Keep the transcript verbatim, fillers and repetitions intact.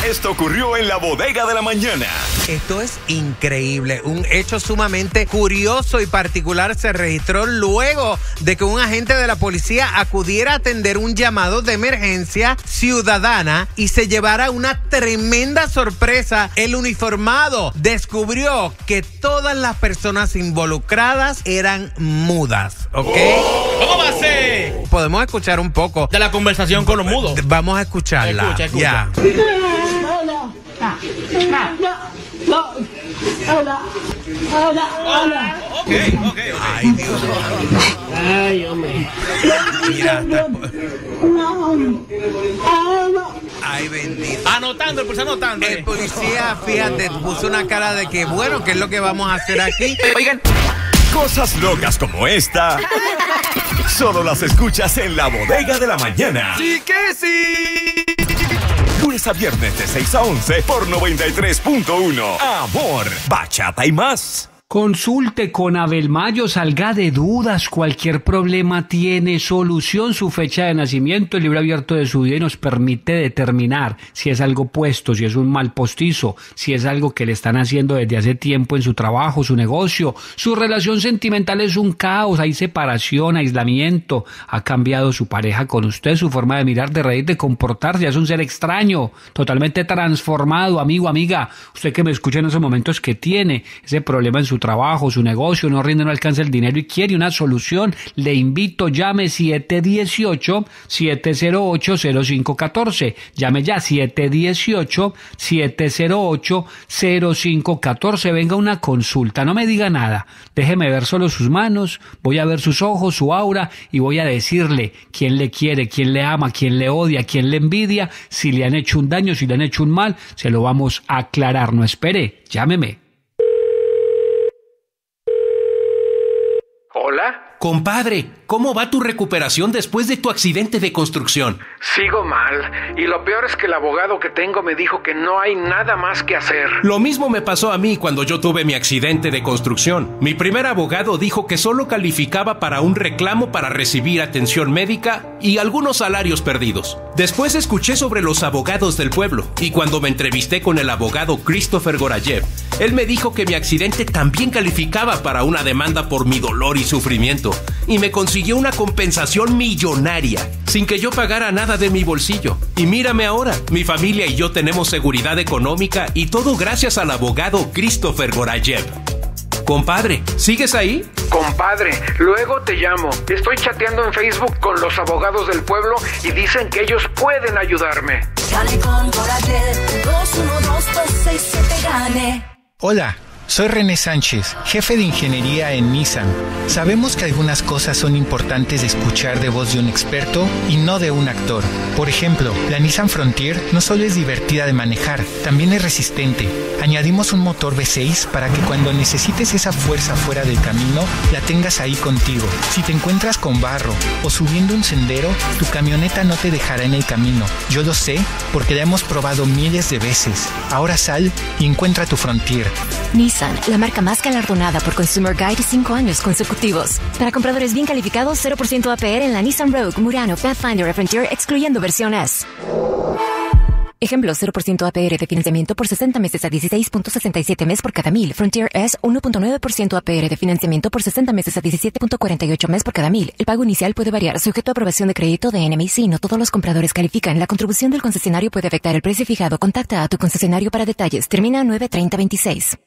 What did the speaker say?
Esto ocurrió en la bodega de la mañana. Esto es increíble. Un hecho sumamente curioso y particular se registró luego de que un agente de la policía acudiera a atender un llamado de emergencia ciudadana y se llevara una tremenda sorpresa. El uniformado descubrió que todas las personas involucradas eran mudas, ¿ok? ¿Cómo va a ser? Podemos escuchar un poco de la conversación con los mudos. Vamos a escucharla. Escucha, escucha. Ya. Hola. Hola. Hola. Ok, ok, ok. Ay, Dios mío. Ay, hombre. Mira, hasta... Hola. Ay, bendito. Anotando, el policía anotando. El policía, fíjate, puso una cara de que, bueno, ¿qué es lo que vamos a hacer aquí? Oigan, Cosas locas como esta solo las escuchas en la bodega de la mañana. sí que sí. Lunes a viernes de seis a once por noventa y tres punto uno. Amor, bachata y más. Consulte con Abel Mayo, salga de dudas, cualquier problema tiene solución. Su fecha de nacimiento, el libro abierto de su vida, nos permite determinar si es algo puesto, si es un mal postizo, si es algo que le están haciendo desde hace tiempo en su trabajo, su negocio. Su relación sentimental es un caos, hay separación, aislamiento, ha cambiado su pareja con usted, su forma de mirar, de reír, de comportarse, es un ser extraño, totalmente transformado. Amigo, amiga, usted que me escucha en esos momentos, que tiene ese problema en su trabajo, su negocio, no rinde, no alcanza el dinero y quiere una solución, le invito, llame siete uno ocho, siete cero ocho, cero cinco uno cuatro, llame ya siete uno ocho, siete cero ocho, cero cinco uno cuatro, venga una consulta, no me diga nada, déjeme ver solo sus manos, voy a ver sus ojos, su aura y voy a decirle quién le quiere, quién le ama, quién le odia, quién le envidia, si le han hecho un daño, si le han hecho un mal, se lo vamos a aclarar, no espere, llámeme. ¿Hola? Compadre, ¿cómo va tu recuperación después de tu accidente de construcción? Sigo mal, y lo peor es que el abogado que tengo me dijo que no hay nada más que hacer. Lo mismo me pasó a mí cuando yo tuve mi accidente de construcción. Mi primer abogado dijo que solo calificaba para un reclamo para recibir atención médica y algunos salarios perdidos. Después escuché sobre los abogados del pueblo, y cuando me entrevisté con el abogado Christopher Gorayev, él me dijo que mi accidente también calificaba para una demanda por mi dolor y sufrimiento, y me consiguió una compensación millonaria, sin que yo pagara nada de mi bolsillo. Y mírame ahora, mi familia y yo tenemos seguridad económica y todo gracias al abogado Christopher Gorayev. Compadre, ¿sigues ahí? Compadre, luego te llamo. Estoy chateando en Facebook con los abogados del pueblo y dicen que ellos pueden ayudarme. Gane con Gorayev, dos uno dos dos seis siete gane. Hola, soy René Sánchez, jefe de ingeniería en Nissan. Sabemos que algunas cosas son importantes de escuchar de voz de un experto y no de un actor. Por ejemplo, la Nissan Frontier no solo es divertida de manejar, también es resistente. Añadimos un motor V seis para que cuando necesites esa fuerza fuera del camino, la tengas ahí contigo. Si te encuentras con barro o subiendo un sendero, tu camioneta no te dejará en el camino. Yo lo sé porque la hemos probado miles de veces. Ahora sal y encuentra tu Frontier. Nissan, la marca más galardonada por Consumer Guide cinco años consecutivos. Para compradores bien calificados, cero por ciento A P R en la Nissan Rogue, Murano, Pathfinder y Frontier, excluyendo versión S. Ejemplo, cero por ciento A P R de financiamiento por sesenta meses a dieciséis punto sesenta y siete mes por cada mil. Frontier S, uno punto nueve por ciento A P R de financiamiento por sesenta meses a diecisiete punto cuarenta y ocho mes por cada mil. El pago inicial puede variar, sujeto a aprobación de crédito de N M I C. No todos los compradores califican. La contribución del concesionario puede afectar el precio fijado. Contacta a tu concesionario para detalles. Termina nueve treinta veintiséis.